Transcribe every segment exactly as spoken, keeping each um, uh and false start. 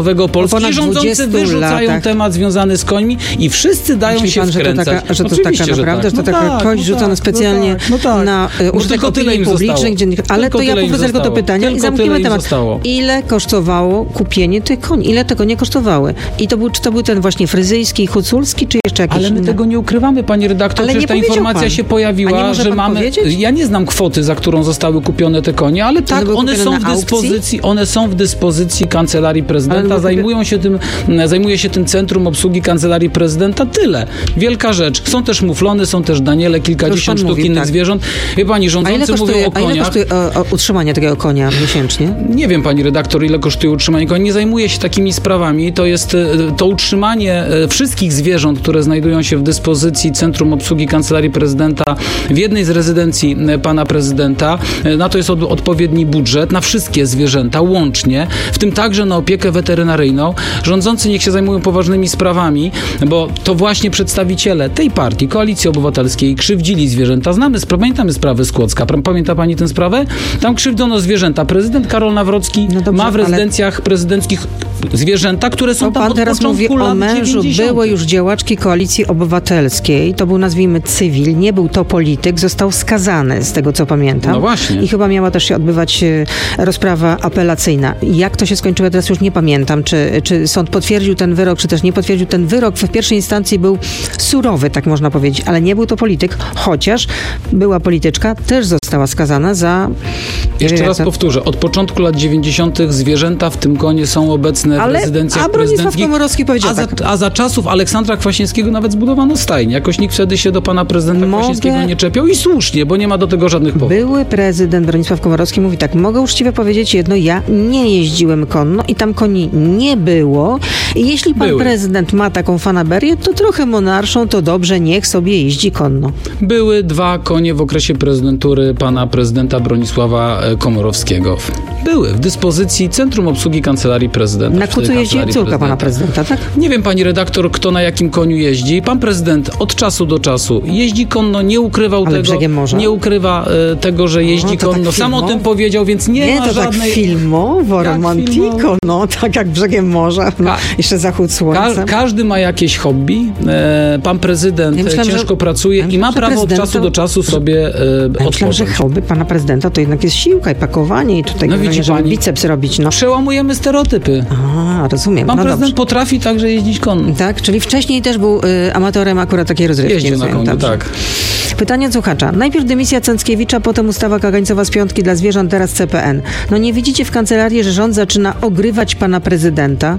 Polski i rządzący wyrzucają latach. temat związany z końmi i wszyscy dają Myśli się pan, wkręcać. Że to taka, że to taka że naprawdę, tak. że to no taka tak, kość no rzucona tak, specjalnie no tak, no tak. na y, użytek opinii publicznych. Ale tylko to ja powrócę tylko do pytania tylko i zamkniemy temat. Zostało. Ile kosztowało kupienie tych koni? Ile tego nie kosztowały? I to był, czy to był ten właśnie fryzyjski, huculski, czy jeszcze jakiś Ale my inny? tego nie ukrywamy, pani redaktor. Ale Przecież ta informacja pan. się pojawiła, że mamy... Powiedzieć? Ja nie znam kwoty, za którą zostały kupione te konie, ale tak, one są w dyspozycji, one są w dyspozycji Kancelarii Prezydenta. Zajmują się tym, zajmuje się tym Centrum Obsługi Kancelarii Prezydenta. Tyle. Wielka rzecz. Są też muflony, są też daniele, kilkadziesiąt sztuk mówi, innych tak. zwierząt. Wie pani, rządzący mówią o koniach. A ile kosztuje o, o utrzymanie takiego konia miesięcznie? Nie wiem, pani redaktor, ile kosztuje utrzymanie konia. Nie zajmuję się takimi sprawami. To jest to utrzymanie wszystkich zwierząt, które znajdują się w dyspozycji Centrum Obsługi Kancelarii Prezydenta w jednej z rezydencji pana prezydenta. Na to jest od, odpowiedni budżet, na wszystkie zwierzęta łącznie, w tym także na opiekę weterynaryjną. Rządzący niech się zajmują poważnymi sprawami, bo to właśnie przedstawiciele tej partii, Koalicji Obywatelskiej, krzywdzili zwierzęta. Znamy, pamiętamy sprawę z Kłodzka. Pamięta pani tę sprawę? Tam krzywdzono zwierzęta. Prezydent Karol Nawrocki no dobrze, ma w rezydencjach ale... prezydenckich zwierzęta, które są tam pan od teraz początku mówi lat o mężu. dziewięćdziesiątych. Były już działaczki Koalicji Obywatelskiej. To był, nazwijmy, cywil. Nie był to polityk. Został skazany, z tego co pamiętam. No właśnie. I chyba miała też się odbywać rozprawa apelacyjna. Jak to się skończyło, teraz już nie pamiętam. Czy, czy sąd potwierdził ten wyrok, czy też nie potwierdził. Ten wyrok w pierwszej instancji był surowy, tak można powiedzieć, ale nie był to polityk, chociaż była polityczka, też została skazana za... Jeszcze raz powtórzę. Od początku lat dziewięćdziesiątych zwierzęta, w tym konie, są obecne ale, w rezydencjach a prezydenckich. Komorowski powiedział a za, tak. a za czasów Aleksandra Kwaśniewskiego nawet zbudowano stajnię. Jakoś nikt wtedy się do pana prezydenta Mogę... Kwaśniewskiego nie czepiał i słusznie, bo nie ma do tego żadnych powodów. Były prezydent Bronisław Komorowski mówi tak, mogę uczciwie powiedzieć jedno, ja nie jeździłem konno i tam koni nie było. I jeśli pan Były. prezydent ma taką fanaberię, to trochę monarszą, to dobrze, niech sobie jeździ konno. Były dwa konie w okresie prezydentury pana prezydenta Bronisława Komorowskiego. Były w dyspozycji Centrum Obsługi Kancelarii Prezydenta. Na kucu jeździ córka prezydenta. pana prezydenta, tak? Nie wiem, pani redaktor, kto na jakim koniu jeździ. Pan prezydent od czasu do czasu jeździ konno, nie ukrywał Ale tego. Brzegiem Morza. Nie ukrywa e, tego, że jeździ no, konno. Tak Sam o tym powiedział, więc nie, nie ma to żadnej... tak filmowo, romantiko, no, tak jak Brzegiem Morza. No, Ka- jeszcze zachód słońca. Ka- każdy ma jakieś hobby. E, pan prezydent ja myślałem, ciężko że, pracuje ja myślałem, i ma prawo od czasu do czasu sobie e, ja odpocząć. Myślałem, że hobby pana prezydenta to jednak jest siłka i pakowanie i tutaj no, widzi żeby pani, biceps robić. No. Przełamujemy stereotypy. A, rozumiem. Pan no prezydent dobrze. potrafi także jeździć konno. Tak, czyli wcześniej też był y, amatorem akurat takiej rozrywki. Jeździł na koniu, tak. Pytanie od słuchacza. Najpierw dymisja Cęckiewicza, potem ustawa kagańcowa z piątki dla zwierząt, teraz C P N. No nie widzicie w kancelarii, że rząd zaczyna ogrywać pana prezydenta?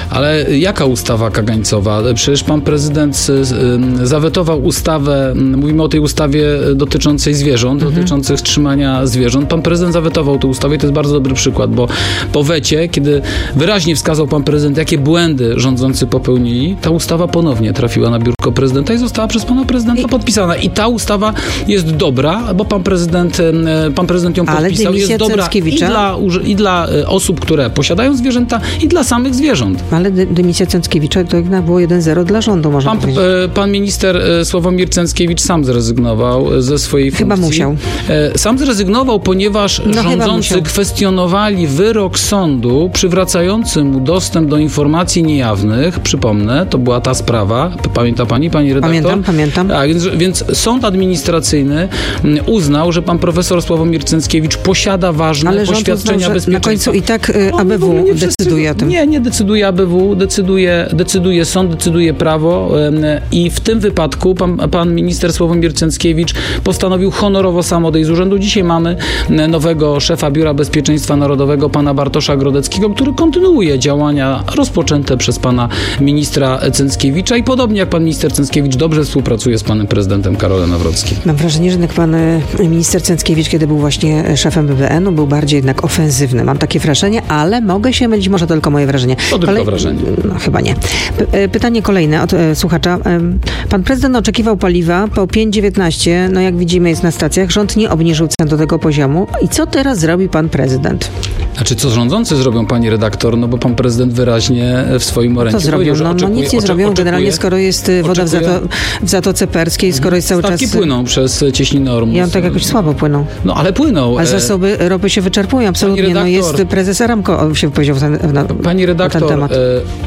Ale jaka ustawa kagańcowa? Przecież pan prezydent zawetował ustawę, mówimy o tej ustawie dotyczącej zwierząt, mhm. dotyczących trzymania zwierząt. Pan prezydent zawetował tę ustawę i to jest bardzo dobry przykład, bo po wecie, kiedy wyraźnie wskazał pan prezydent, jakie błędy rządzący popełnili, ta ustawa ponownie trafiła na biurko prezydenta i została przez pana prezydenta I... podpisana. I ta ustawa jest dobra, bo pan prezydent, pan prezydent ją podpisał. Jest dobra i dla, i dla osób, które posiadają zwierzęta, i dla samych zwierząt. Ale dy- dymisja Cęckiewicza to jednak było jeden zero dla rządu, można pan, powiedzieć. E, pan minister e, Sławomir Cęckiewicz sam zrezygnował ze swojej funkcji. Chyba musiał. E, sam zrezygnował, ponieważ no, rządzący kwestionowali wyrok sądu przywracający mu dostęp do informacji niejawnych. Przypomnę, to była ta sprawa. Pamięta pani, pani redaktor? Pamiętam, pamiętam. Tak, więc, więc sąd administracyjny uznał, że pan profesor Sławomir Cęckiewicz posiada ważne Ale poświadczenia bezpieczeństwa. Na końcu i tak y, A B W decyduje o tym. Nie, nie decyduje A B W, decyduje, decyduje sąd, decyduje prawo i w tym wypadku pan, pan minister Sławomir Cęckiewicz postanowił honorowo sam odejść z urzędu. Dzisiaj mamy nowego szefa Biura Bezpieczeństwa Narodowego, pana Bartosza Grodeckiego, który kontynuuje działania rozpoczęte przez pana ministra Cęckiewicza i podobnie jak pan minister Cęckiewicz dobrze współpracuje z panem prezydentem Karolem Nawrockim. Mam wrażenie, że jednak pan minister Cęckiewicz, kiedy był właśnie szefem B B N u, był bardziej jednak ofensywny. Mam takie wrażenie, ale mogę się mylić, może to tylko moje wrażenie. To tylko Kolej... wrażenie. No chyba nie. P- pytanie kolejne od e, słuchacza. E, pan prezydent oczekiwał paliwa po pięć dziewiętnaście, no jak widzimy jest na stacjach. Rząd nie obniżył cen do tego poziomu. I co teraz zrobi pan prezydent? Znaczy, co rządzący zrobią, pani redaktor? No bo pan prezydent wyraźnie w swoim orędziu to zrobią? powiedział, że no, oczekuje, no nic nie oczekuje, zrobią. Generalnie skoro jest woda w, Zato, w Zatoce Perskiej, skoro jest cały statki czas... płyną przez cieśninę Ormus. Ja tak jakoś słabo płyną. No ale płyną. A zasoby ropy się wyczerpują, absolutnie. Redaktor, no jest prezes Aramco się wypowiedział na, na, pani redaktor, na ten temat.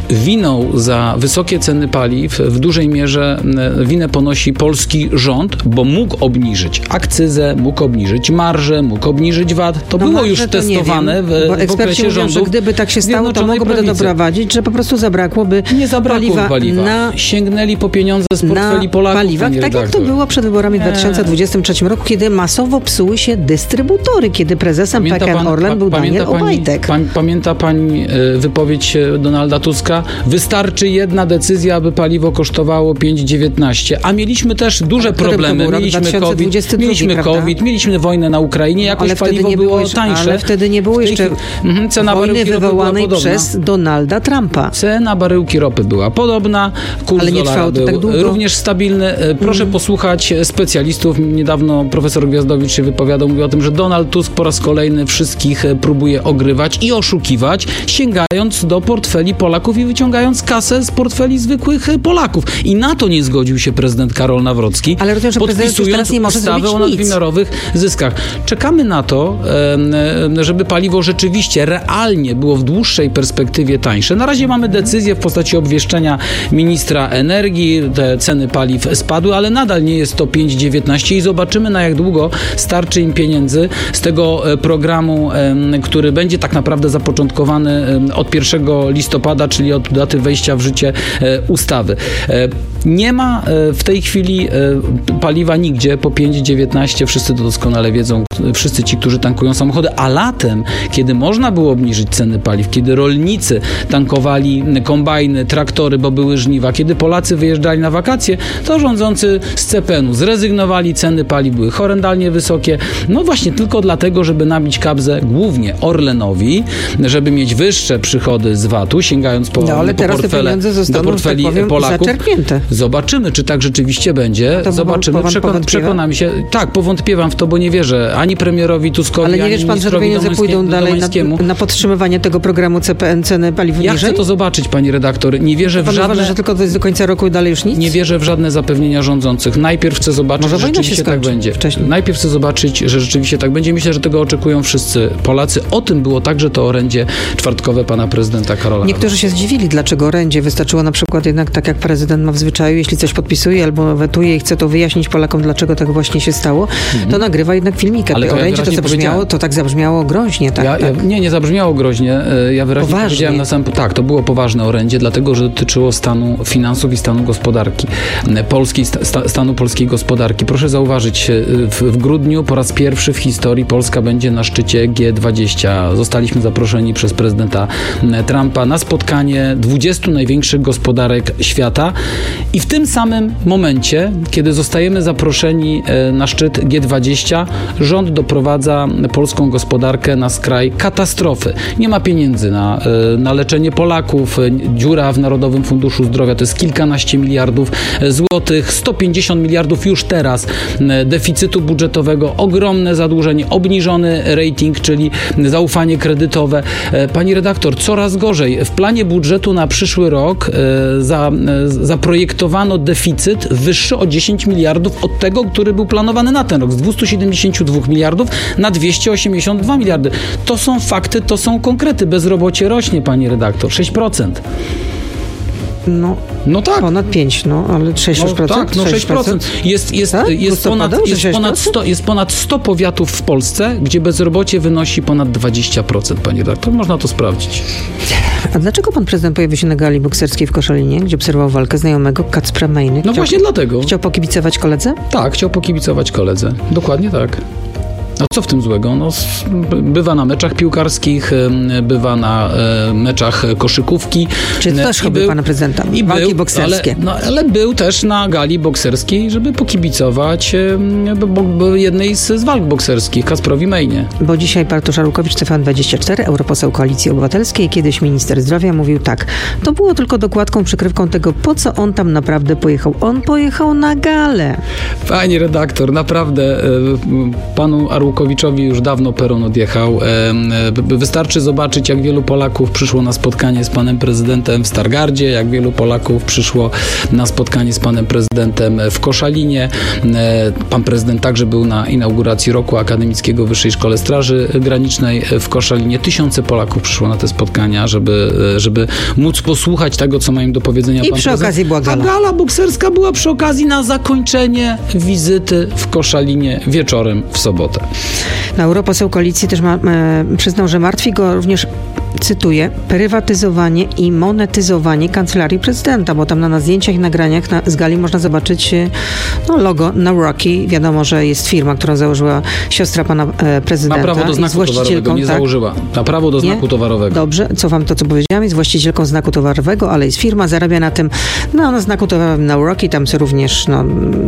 Winą za wysokie ceny paliw w dużej mierze winę ponosi polski rząd, bo mógł obniżyć akcyzę, mógł obniżyć marżę, mógł obniżyć V A T. To no było już testowane wiem, w, bo w eksperci mówią, że gdyby tak się stało, to mogłoby to doprowadzić, że po prostu zabrakłoby Nie zabrakło paliwa, paliwa. Na, Sięgnęli po pieniądze z portfeli na Polaków. Paliwach, tak jak to było przed wyborami w dwa tysiące dwudziestym trzecim roku, kiedy masowo psuły się dystrybutory, kiedy prezesem P K N Orlen był Daniel Obajtek. Pani, pamięta pani wypowiedź Donalda Tuska? Wystarczy jedna decyzja, aby paliwo kosztowało pięć dziewiętnaście. A mieliśmy też duże problemy. Mieliśmy COVID, mieliśmy COVID, mieliśmy wojnę na Ukrainie, jakoś no, paliwo nie było, było tańsze. Ale wtedy nie było jeszcze mhm, cena wojny wywołanej przez Donalda Trumpa. Cena baryłki ropy była podobna, kurs ale nie trwało to tak długo. Również stabilny. Proszę mm. posłuchać specjalistów. Niedawno profesor Gwiazdowicz się wypowiadał, mówił o tym, że Donald Tusk po raz kolejny wszystkich próbuje ogrywać i oszukiwać, sięgając do portfeli Polaków i wyciągając kasę z portfeli zwykłych Polaków. I na to nie zgodził się prezydent Karol Nawrocki, ale rozumiem, że prezydent już teraz nie może ustawę o nadwymiarowych zyskach. Czekamy na to, żeby paliwo rzeczywiście realnie było w dłuższej perspektywie tańsze. Na razie mamy decyzję w postaci obwieszczenia ministra energii, te ceny paliw spadły, ale nadal nie jest to pięć dziewiętnaście i zobaczymy, na jak długo starczy im pieniędzy z tego programu, który będzie tak naprawdę zapoczątkowany od pierwszego listopada, czyli od daty wejścia w życie ustawy. Nie ma w tej chwili paliwa nigdzie po pięć dziewiętnaście, wszyscy to doskonale wiedzą, wszyscy ci, którzy tankują samochody, a latem, kiedy można było obniżyć ceny paliw, kiedy rolnicy tankowali kombajny, traktory, bo były żniwa, kiedy Polacy wyjeżdżali na wakacje, to rządzący z C P N u zrezygnowali, ceny paliw były horrendalnie wysokie, no właśnie tylko dlatego, żeby nabić kabzę głównie Orlenowi, żeby mieć wyższe przychody z V A T u, sięgając po, no, ale po teraz portfele, te pieniądze zostaną, do portfeli tak powiem, Polaków. zaczerpnięte. Zobaczymy, czy tak rzeczywiście będzie. To Zobaczymy. Przekon- przekonam się. Tak, powątpiewam w to, bo nie wierzę ani premierowi Tuskowi, ale nie ani wiesz pan, że pieniądze pójdą dalej na, na podtrzymywanie tego programu C P N, ceny paliw Ja niżej? chcę to zobaczyć, pani redaktor. Nie wierzę pan w żadne... uważa, że tylko to jest do końca roku i dalej już nic? Nie wierzę w żadne zapewnienia rządzących. Najpierw chcę zobaczyć, Może że rzeczywiście tak będzie. Wcześniej. Najpierw chcę zobaczyć, że rzeczywiście tak będzie. Myślę, że tego oczekują wszyscy Polacy. O tym było także to orędzie czwartkowe pana prezydenta Karola. Niektórzy się zdziwili, dlaczego orędzie. Wystarczyło na przykład jednak, tak jak prezydent ma w zwyczaju, jeśli coś podpisuje albo wetuje i chce to wyjaśnić Polakom, dlaczego tak właśnie się stało, mm-hmm. to nagrywa jednak filmika. Ale orędzie to zabrzmiało, to tak zabrzmiało groźnie. Tak, ja, tak. Ja, nie, nie zabrzmiało groźnie. Ja wyraźnie poważnie. powiedziałem na samym... Tak, to było poważne orędzie, dlatego, że dotyczyło stanu finansów i stanu gospodarki. Polskiej, sta, stanu polskiej gospodarki. Proszę zauważyć, w, w grudniu po raz pierwszy w historii Polska będzie na szczycie G dwadzieścia. Zostaliśmy zaproszeni przez prezydenta Trumpa na spotkanie dwudziestu największych gospodarek świata i w tym samym momencie, kiedy zostajemy zaproszeni na szczyt G dwadzieścia, rząd doprowadza polską gospodarkę na skraj katastrofy. Nie ma pieniędzy na, na leczenie Polaków, dziura w Narodowym Funduszu Zdrowia to jest kilkanaście miliardów złotych, sto pięćdziesiąt miliardów już teraz deficytu budżetowego, ogromne zadłużenie, obniżony rating, czyli zaufanie kredytowe. Pani redaktor, coraz gorzej. W planie budżetu na przyszły rok za, zaprojektowano deficyt wyższy o dziesięć miliardów od tego, który był planowany na ten rok, z dwieście siedemdziesiąt dwa miliardów na dwieście osiemdziesiąt dwa miliardy. To są fakty, to są konkrety. Bezrobocie rośnie, pani redaktor, sześć procent. No, no tak. Ponad pięć, no, ale sześć procent. No, tak, no sześć procent. Jest, jest, tak? jest, ponad, jest, ponad sto, jest ponad sto powiatów w Polsce, gdzie bezrobocie wynosi ponad dwadzieścia procent, pani redaktor. Można to sprawdzić. A dlaczego pan prezydent pojawił się na gali bokserskiej w Koszalinie, gdzie obserwował walkę znajomego Kacpra Mejny? No chciał, właśnie dlatego. Chciał pokibicować koledze? Tak, chciał pokibicować koledze. Dokładnie tak. No co w tym złego? No, bywa na meczach piłkarskich, bywa na e, meczach koszykówki. Czy to też hobby pana prezydenta? I walki był, bokserskie. Ale, no, ale był też na gali bokserskiej, żeby pokibicować e, bo, bo jednej z, z walk bokserskich, Kacprowi Mejnie. Bo dzisiaj Bartosz Arłukowicz, T V N dwadzieścia cztery, europoseł Koalicji Obywatelskiej, kiedyś minister zdrowia, mówił tak. To było tylko dokładką, przykrywką tego, po co on tam naprawdę pojechał. On pojechał na galę. Pani redaktor, naprawdę e, panu Arłukowicz Łukowiczowi już dawno peron odjechał. Wystarczy zobaczyć, jak wielu Polaków przyszło na spotkanie z panem prezydentem w Stargardzie, jak wielu Polaków przyszło na spotkanie z panem prezydentem w Koszalinie. Pan prezydent także był na inauguracji roku akademickiego w Wyższej Szkole Straży Granicznej w Koszalinie. Tysiące Polaków przyszło na te spotkania, żeby, żeby móc posłuchać tego, co mają do powiedzenia I pan przy prezydent. okazji była gala. A gala bokserska była przy okazji na zakończenie wizyty w Koszalinie wieczorem w sobotę. No, europoseł Koalicji też ma, e, przyznał, że martwi go również, cytuję, prywatyzowanie i monetyzowanie Kancelarii Prezydenta, bo tam na, na zdjęciach i nagraniach na, z gali można zobaczyć no, logo Nauroki. Wiadomo, że jest firma, którą założyła siostra pana e, prezydenta. Ma prawo do znaku towarowego, nie tak? założyła. Ma prawo do znaku nie? towarowego. Dobrze, cofam to, co powiedziałam. Jest właścicielką znaku towarowego, ale jest firma, zarabia na tym, no na znaku towarowym Nauroki. Tam są również, no,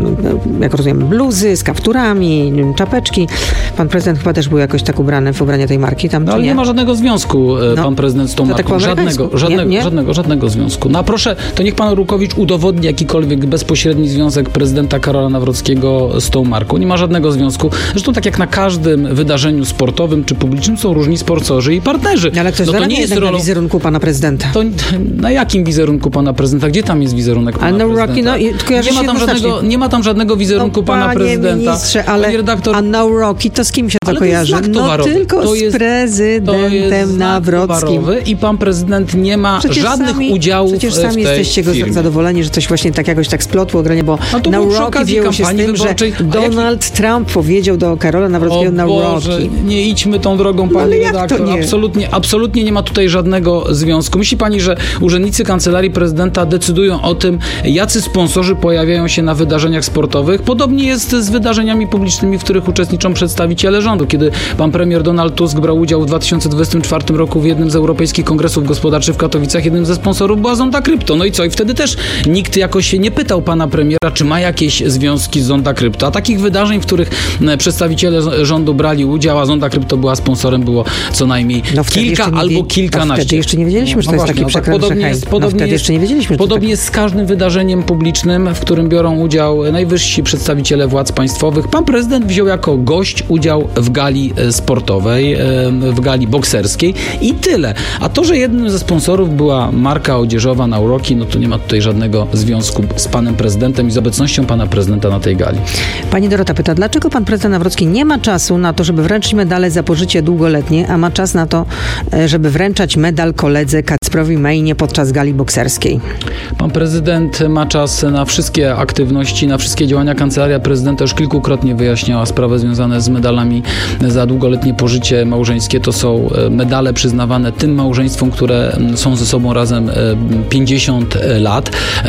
jak rozumiem, bluzy z kapturami, czapeczki. Pan prezydent chyba też był jakoś tak ubrany w ubranie tej marki. Tam, no, ale nie? nie ma żadnego związku no, pan prezydent z tą marką. Tak żadnego, żadnego, nie? Nie? żadnego, żadnego związku. No a proszę, to niech pan Rukowicz udowodni jakikolwiek bezpośredni związek prezydenta Karola Nawrockiego z tą marką. Nie ma żadnego związku. Zresztą tak jak na każdym wydarzeniu sportowym czy publicznym są różni sponsorzy i partnerzy. Ale ktoś no, to nie jest rolą... na wizerunku pana prezydenta. To, na jakim wizerunku pana prezydenta? Gdzie tam jest wizerunek pana ale prezydenta? Rocky, no, nie, ma tam żadnego, nie ma tam żadnego wizerunku no, pana prezydenta. Ministrze, ale panie redaktor, a Nauroki, to z kim się to ale kojarzy? To no tylko to jest, z prezydentem Nawrockim. I pan prezydent nie ma przecież żadnych sami, udziałów przecież w tej sami jesteście go firmie. zadowoleni, że coś właśnie tak jakoś tak splotło granie, bo no Nauroki wzięło się z tym, wyborczej. że Donald jaki... Trump powiedział do Karola Nawrockiego Nauroki. Nie idźmy tą drogą, pani no, redaktor. Nie? Absolutnie, absolutnie nie ma tutaj żadnego związku. Myśli pani, że urzędnicy Kancelarii Prezydenta decydują o tym, jacy sponsorzy pojawiają się na wydarzeniach sportowych? Podobnie jest z wydarzeniami publicznymi, w których uczestniczą przedstawiciele rządu. Kiedy pan premier Donald Tusk brał udział w dwa tysiące dwudziestym czwartym roku w jednym z europejskich kongresów gospodarczych w Katowicach, jednym ze sponsorów była Zonda Krypto. No i co? I wtedy też nikt jakoś się nie pytał pana premiera, czy ma jakieś związki z Zonda Krypto. A takich wydarzeń, w których przedstawiciele rządu brali udział, a Zonda Krypto była sponsorem, było co najmniej no kilka albo kilkanaście. No wtedy jeszcze nie wiedzieliśmy, że to no jest właśnie, taki no tak podobnie jest, podobnie no wtedy jest, jeszcze nie wiedzieliśmy. Podobnie tak... jest z każdym wydarzeniem publicznym, w którym biorą udział najwyżsi przedstawiciele władz państwowych. Pan prezydent wziął jako gość udział w gali sportowej, w gali bokserskiej i tyle. A to, że jednym ze sponsorów była marka odzieżowa Nauroki, no to nie ma tutaj żadnego związku z panem prezydentem i z obecnością pana prezydenta na tej gali. Pani Dorota pyta, dlaczego pan prezydent Nawrocki nie ma czasu na to, żeby wręczyć medale za pożycie długoletnie, a ma czas na to, żeby wręczać medal koledze Kacprowi Mejnie podczas gali bokserskiej? Pan prezydent ma czas na wszystkie aktywności, na wszystkie działania. Kancelaria prezydenta już kilkukrotnie wyjaśniała sprawy związane z medalami za długoletnie pożycie małżeńskie. To są medale przyznawane tym małżeństwom, które są ze sobą razem pięćdziesiąt lat.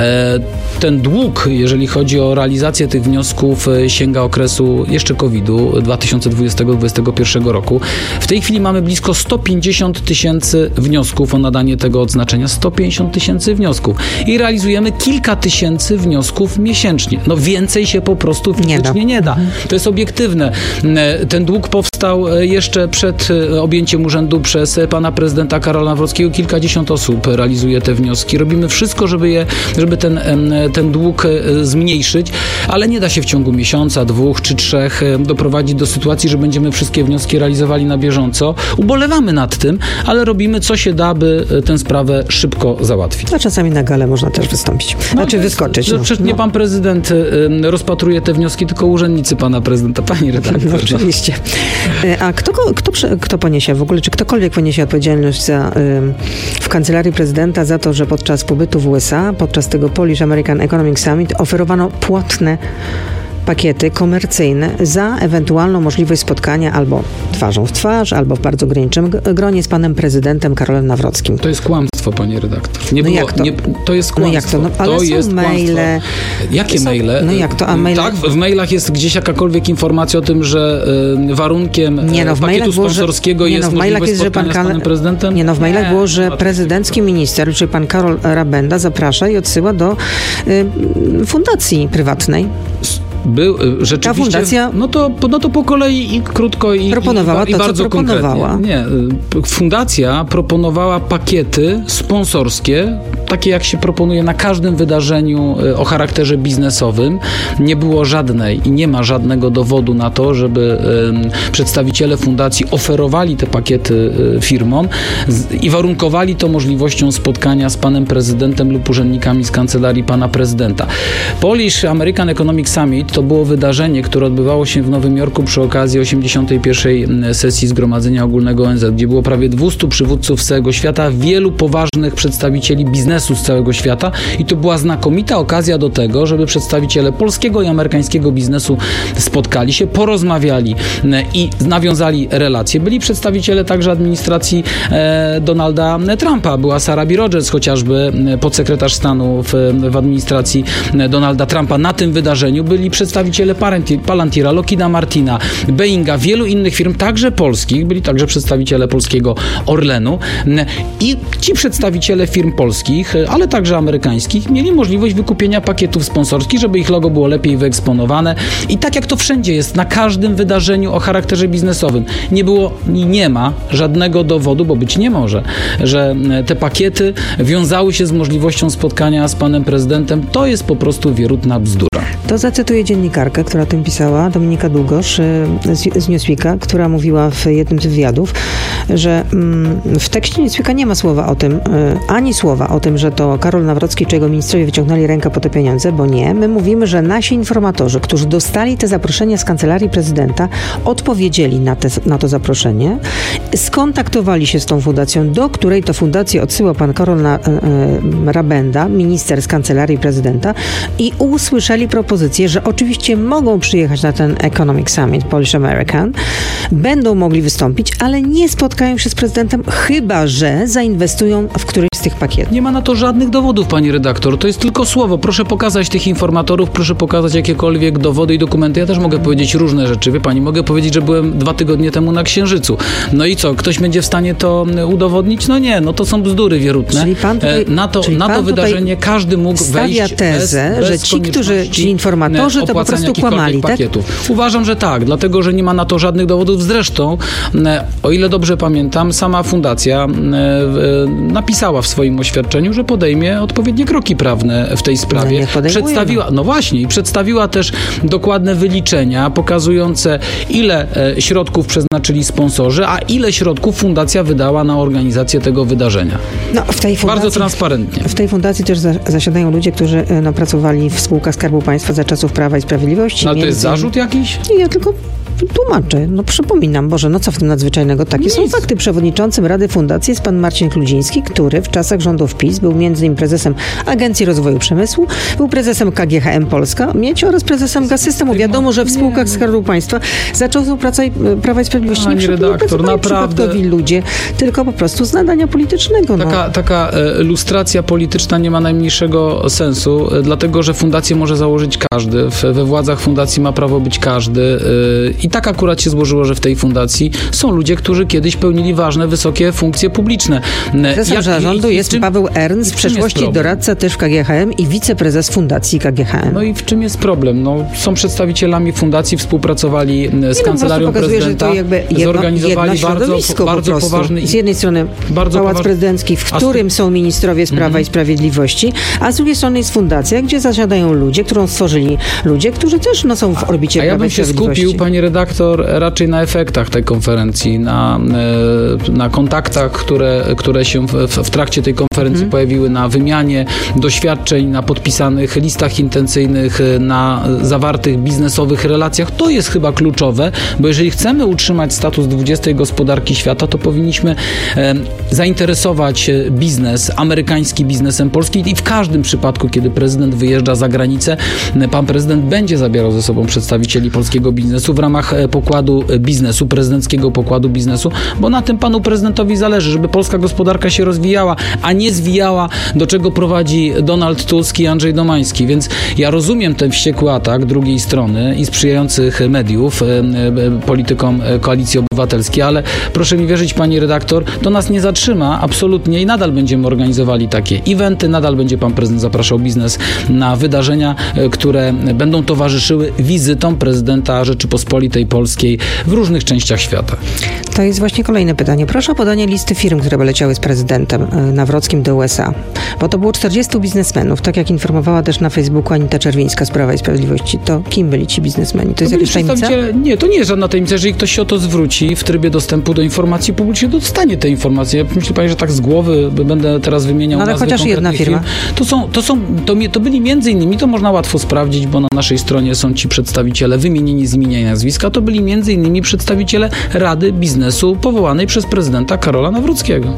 Ten dług, jeżeli chodzi o realizację tych wniosków, sięga okresu jeszcze kowida dwa tysiące dwudziestego do dwudziestego pierwszego roku. W tej chwili mamy blisko sto pięćdziesiąt tysięcy wniosków o nadanie tego odznaczenia. sto pięćdziesiąt tysięcy wniosków. I realizujemy kilka tysięcy wniosków miesięcznie. No więcej się po prostu fizycznie nie, nie da. To jest obiektywne. Ten dług powstał jeszcze przed objęciem urzędu przez pana prezydenta Karola Nawrockiego. Kilkadziesiąt osób realizuje te wnioski. Robimy wszystko, żeby, je, żeby ten, ten dług zmniejszyć, ale nie da się w ciągu miesiąca, dwóch czy trzech doprowadzić do sytuacji, że będziemy wszystkie wnioski realizowali na bieżąco. Ubolewamy nad tym, ale robimy co się da, by tę sprawę szybko załatwić. A czasami na galę można też wystąpić. No znaczy jest, wyskoczyć. No. Przecież nie no. pan prezydent rozpatruje te wnioski, tylko urzędnicy pana prezydenta, pani redaktor. No, oczywiście. A kto, kto, kto poniesie w ogóle, czy ktokolwiek poniesie odpowiedzialność za, w Kancelarii Prezydenta za to, że podczas pobytu w U S A, podczas tego Polish American Economic Summit oferowano płatne pakiety komercyjne za ewentualną możliwość spotkania albo twarzą w twarz, albo w bardzo ograniczym gronie z panem prezydentem Karolem Nawrockim. To jest kłamstwo, panie redaktor. Nie no było, jak to? Nie, to jest kłamstwo. No jak to? No, ale to są jest maile. Jakie są, maile? No jak to? A maile? Tak, w mailach jest gdzieś jakakolwiek informacja o tym, że y, warunkiem nie, no, w pakietu było, sponsorskiego że, jest nie, no, możliwość jest, spotkania że pan, z panem prezydentem? Nie, no w mailach nie, było, że no, prezydencki minister, czyli pan Karol Rabenda zaprasza i odsyła do y, fundacji prywatnej. Był rzeczywiście... Ta fundacja... No to, no to po kolei i krótko i, proponowała i, i to, bardzo co proponowała. konkretnie. Nie, fundacja proponowała pakiety sponsorskie, takie jak się proponuje na każdym wydarzeniu o charakterze biznesowym. Nie było żadnej i nie ma żadnego dowodu na to, żeby y, przedstawiciele fundacji oferowali te pakiety y, firmom z, i warunkowali to możliwością spotkania z panem prezydentem lub urzędnikami z kancelarii pana prezydenta. Polish American Economic Summit to było wydarzenie, które odbywało się w Nowym Jorku przy okazji osiemdziesiątej pierwszej sesji Zgromadzenia Ogólnego O N Z, gdzie było prawie dwustu przywódców z całego świata, wielu poważnych przedstawicieli biznesu z całego świata i to była znakomita okazja do tego, żeby przedstawiciele polskiego i amerykańskiego biznesu spotkali się, porozmawiali i nawiązali relacje. Byli przedstawiciele także administracji e, Donalda Trumpa. Była Sarah B. Rogers, chociażby podsekretarz stanu w, w administracji Donalda Trumpa. Na tym wydarzeniu byli przedstawiciele Palantir, Lockheeda Martina, Boeinga, wielu innych firm, także polskich. Byli także przedstawiciele polskiego Orlenu. I ci przedstawiciele firm polskich, ale także amerykańskich, mieli możliwość wykupienia pakietów sponsorskich, żeby ich logo było lepiej wyeksponowane. I tak jak to wszędzie jest, na każdym wydarzeniu o charakterze biznesowym nie było i nie ma żadnego dowodu, bo być nie może, że te pakiety wiązały się z możliwością spotkania z panem prezydentem. To jest po prostu wierutna bzdura. To zacytuję dziennikarkę, która o tym pisała, Dominika Długosz z Newsweeka, która mówiła w jednym z wywiadów, że w tekście Newsweeka nie ma słowa o tym, ani słowa o tym, że to Karol Nawrocki czy jego ministrowie wyciągnęli rękę po te pieniądze, bo nie. My mówimy, że nasi informatorzy, którzy dostali te zaproszenia z kancelarii prezydenta, odpowiedzieli na, te, na to zaproszenie, skontaktowali się z tą fundacją, do której to fundacji odsyłał pan Karol na, e, Rabenda, minister z kancelarii prezydenta i usłyszeli propozycję, że oczywiście mogą przyjechać na ten Economic Summit Polish American, będą mogli wystąpić, ale nie spotkają się z prezydentem, chyba że zainwestują w któryś z tych pakietów. Nie ma na to żadnych dowodów, pani redaktor. To jest tylko słowo. Proszę pokazać tych informatorów, proszę pokazać jakiekolwiek dowody i dokumenty. Ja też mogę powiedzieć różne rzeczy. Wie pani, mogę powiedzieć, że byłem dwa tygodnie temu na Księżycu. No i co? Ktoś będzie w stanie to udowodnić? No nie, no to są bzdury wierutne. Czyli pan tutaj, na to, na to wydarzenie każdy mógł wejść stawia tezę, bez, bez że ci, którzy, ci informatorzy to po prostu kłamali, tak? Pakietów. Uważam, że tak, dlatego, że nie ma na to żadnych dowodów. Zresztą, o ile dobrze pamiętam, sama fundacja napisała w swoim oświadczeniu, że podejmie odpowiednie kroki prawne w tej sprawie. No przedstawiła, no właśnie, i przedstawiła też dokładne wyliczenia pokazujące, ile środków przeznaczyli sponsorzy, a ile środków fundacja wydała na organizację tego wydarzenia. No, w tej fundacji, bardzo transparentnie. W tej fundacji też za, zasiadają ludzie, którzy no, pracowali w spółkach Skarbu Państwa za czasów Prawa i Sprawiedliwości. No, ale to jest zarzut jakiś? Nie, ja tylko tłumaczę. No przypominam, Boże, no co w tym nadzwyczajnego? Takie Nic. są fakty. Przewodniczącym Rady Fundacji jest pan Marcin Kludziński, który w czasach rządów PiS był między innymi prezesem Agencji Rozwoju Przemysłu, był prezesem K G H M Polska, Miedź oraz prezesem Gaz-Systemu. Wiadomo, że w spółkach Skarbu Państwa za czasów Prawa i Sprawiedliwości nie redaktor, naprawdę ludzie, tylko po prostu z nadania politycznego. No. Taka, taka e, lustracja polityczna nie ma najmniejszego sensu, e, dlatego, że fundację może założyć każdy. W, we władzach fundacji ma prawo być każdy. E, I tak akurat się złożyło, że w tej fundacji są ludzie, którzy kiedyś pełnili ważne, wysokie funkcje publiczne. Prezesem zarządu jest czym, w Ernst, w przeszłości doradca też w K G H M i wiceprezes fundacji K G H M. No i w czym jest problem? No, są przedstawicielami fundacji, współpracowali z nie kancelarią no, pokazuje, prezydenta, że to jakby jedno, zorganizowali bardzo, bardzo po poważny... Z jednej strony Pałac poważ... Prezydencki, w którym są ministrowie z Prawa mm. i Sprawiedliwości, a z drugiej strony jest fundacja, gdzie zasiadają ludzie, którą stworzyli ludzie, którzy też no, są w orbicie a, a Prawa ja bym się skupił, pani redaktor, raczej na efektach tej konferencji, na, na kontaktach, które, które się w, w trakcie tej konferencji mm. pojawiły, na wymianie doświadczeń, na podpisanych listach intencyjnych, na zawartych biznesowych relacjach. To jest chyba kluczowe, bo jeżeli chcemy utrzymać status dwudziestej gospodarki świata, to powinniśmy e, zainteresować biznes, amerykański biznesem polski i w każdym przypadku, kiedy prezydent wyjeżdża za granicę, pan prezydent będzie zabierał ze sobą przedstawicieli polskiego biznesu w ramach ramach pokładu biznesu, prezydenckiego pokładu biznesu, bo na tym panu prezydentowi zależy, żeby polska gospodarka się rozwijała, a nie zwijała, do czego prowadzi Donald Tusk i Andrzej Domański. Więc ja rozumiem ten wściekły atak drugiej strony i sprzyjających mediów politykom Koalicji Obywatelskiej, ale proszę mi wierzyć, pani redaktor, to nas nie zatrzyma absolutnie i nadal będziemy organizowali takie eventy, nadal będzie pan prezydent zapraszał biznes na wydarzenia, które będą towarzyszyły wizytom prezydenta Rzeczypospolitej Polskiej w różnych częściach świata. To jest właśnie kolejne pytanie. Proszę o podanie listy firm, które by leciały z prezydentem Nawrockim do U S A. Bo to było czterdziestu biznesmenów, tak jak informowała też na Facebooku Anita Czerwińska z Prawa i Sprawiedliwości. To kim byli ci biznesmeni? To jest jakaś tajemnica? Nie, to nie jest żadna tajemnica. Jeżeli ktoś się o to zwróci w trybie dostępu do informacji publicznej, to dostanie te informacje. Ja myślę, pani, że tak z głowy będę teraz wymieniał no, ale nazwy chociaż jedna firma. Firm. To są, to są, to, to byli między innymi, to można łatwo sprawdzić, bo na naszej stronie są ci przedstawiciele wymienieni z imienia i nazwiska. To byli między innymi przedstawiciele Rady Biznesu powołanej przez prezydenta Karola Nawrockiego.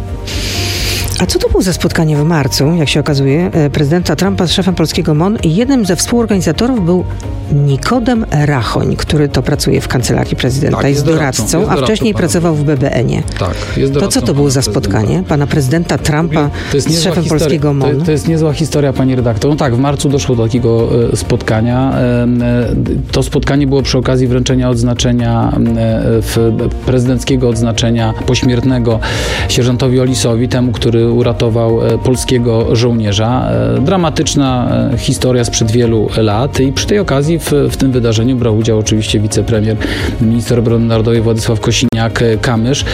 A co to było za spotkanie w marcu, jak się okazuje, prezydenta Trumpa z szefem polskiego M O N i jednym ze współorganizatorów był Nikodem Rachoń, który to pracuje w Kancelarii Prezydenta, tak, jest, jest doradcą, jest doradcą, a wcześniej pracował w B B N-ie. Tak, jest doradcą. To co to było za spotkanie pana prezydenta Trumpa z szefem historia, polskiego M O N? To, to jest niezła historia, pani redaktor. No tak, w marcu doszło do takiego e, spotkania. E, to spotkanie było przy okazji wręczenia odznaczenia, e, w, prezydenckiego odznaczenia pośmiertnego sierżantowi Olisowi, temu, który uratował e, polskiego żołnierza. E, dramatyczna e, historia sprzed wielu lat i przy tej okazji W, w tym wydarzeniu brał udział oczywiście wicepremier, minister obrony narodowej Władysław Kosiniak-Kamysz.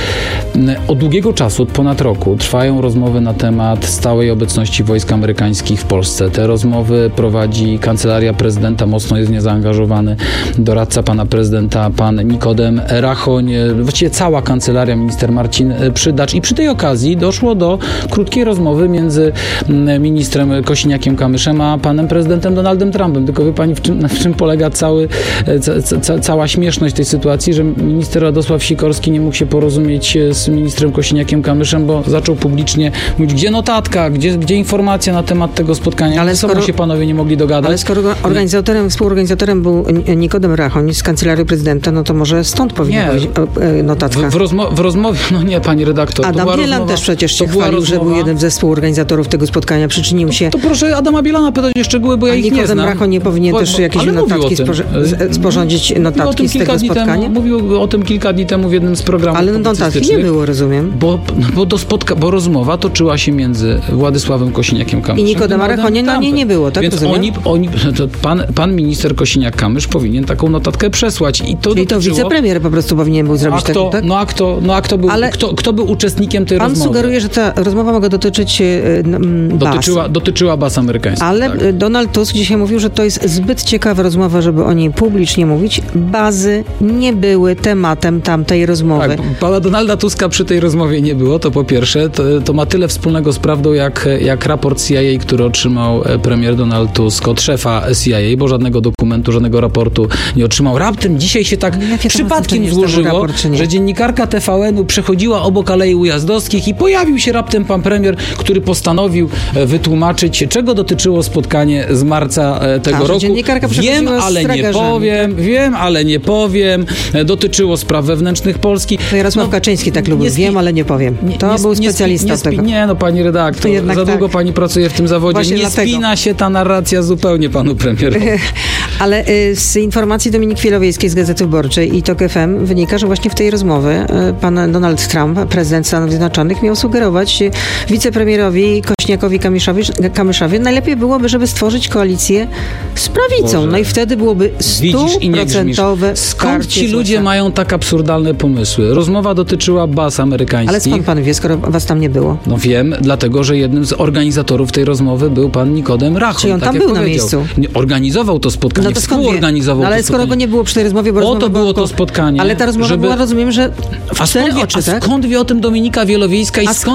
Od długiego czasu, od ponad roku, trwają rozmowy na temat stałej obecności wojsk amerykańskich w Polsce. Te rozmowy prowadzi Kancelaria Prezydenta, mocno jest w nie zaangażowany doradca pana prezydenta, pan Nikodem Rachoń, właściwie cała kancelaria, minister Marcin Przydacz. I przy tej okazji doszło do krótkiej rozmowy między ministrem Kosiniakiem-Kamyszem a panem prezydentem Donaldem Trumpem. Tylko wie pani, w czym, w czym polega cały, ca, ca, cała śmieszność tej sytuacji, że minister Radosław Sikorski nie mógł się porozumieć z ministrem Kosiniakiem-Kamyszem, bo zaczął publicznie mówić, gdzie notatka, gdzie, gdzie informacja na temat tego spotkania. Ale skoro się panowie nie mogli dogadać. Ale skoro organizatorem, współorganizatorem był Nikodem Rachoń z Kancelarii Prezydenta, no to może stąd powinna być notatka. W, w, rozmo- w rozmowie, no nie, pani redaktor. Adam Bielan rozmowa, też przecież się chwalił, rozmowa, że był jeden ze współorganizatorów tego spotkania, przyczynił się. To, to proszę Adama Bielana pytać o szczegóły, bo ja ich Nikodem nie znam. Rachoń nie powinien bo, też jakieś notatki sporze- sporządzić notatki z tego spotkania? Temu, mówił o tym kilka dni temu w jednym z programów. Ale notatki nie było, rozumiem. Bo, bo, do spotka- bo rozmowa toczyła się między Władysławem Kosiniakiem-Kamyszem i Nikodem Rachoniem, na niej nie było, tak? Więc rozumiem? oni, oni to pan, pan minister Kosiniak-Kamysz powinien taką notatkę przesłać. I to Czyli dotyczyło... to wicepremier po prostu powinien był zrobić kto, tak? No a kto, no a kto, był, Ale kto, kto był uczestnikiem tej pan rozmowy? Pan sugeruje, że ta rozmowa mogła dotyczyć um, dotyczyła, baz. dotyczyła baz amerykańskich. Ale tak. Donald Tusk dzisiaj mówił, że to jest zbyt ciekawa rozmowa, żeby o niej publicznie mówić. Bazy nie były tematem tamtej rozmowy. Tak, pana Donalda Tuska przy tej rozmowie nie było, to po pierwsze. To, to ma tyle wspólnego z prawdą, jak, jak raport C I A, który otrzymał premier Donald Tusk od szefa C I A, bo żadnego dokumentu, żadnego raportu nie otrzymał. Raptem dzisiaj się tak Jakie przypadkiem złożyło, raport, że dziennikarka T V N-u przechodziła obok Alei Ujazdowskich i pojawił się raptem pan premier, który postanowił wytłumaczyć, czego dotyczyło spotkanie z marca tego A, roku. Wiem, ale nie powiem, wiem, ale nie powiem. Dotyczyło spraw wewnętrznych Polski. To Jarosław no, Kaczyński tak lubił. Wiem, ale nie powiem. To nie, był specjalista nie, nie, tego. Nie, no pani redaktor, za tak. długo pani pracuje w tym zawodzie. Właśnie nie dlatego. Spina się ta narracja zupełnie panu premierowi. Ale y, z informacji Dominiki Wielowiejskiej z Gazety Wyborczej i TOK F M wynika, że właśnie w tej rozmowie y, pan Donald Trump, prezydent Stanów Zjednoczonych, miał sugerować y, wicepremierowi Kosiniakowi Kamyszowi, Kamyszowi, najlepiej byłoby, żeby stworzyć koalicję z prawicą. Boże. No i wtedy byłoby stuprocentowe Skąd ci ludzie mają tak absurdalne pomysły? Rozmowa dotyczyła baz amerykańskich. Ale skąd pan wie, skoro was tam nie było? No wiem, dlatego, że jednym z organizatorów tej rozmowy był pan Nikodem Rachoń. Czyli on tak tam jak był powiedział. na miejscu. Organizował to spotkanie, no to współorganizował no, ale to skoro spotkanie. go nie było przy tej rozmowie, bo o to było to spotkanie. Ale ta rozmowa żeby... była, rozumiem, że a skąd, wie, oczy, a tak? skąd wie o tym Dominika Wielowiejska i a skąd, skąd wie o tym a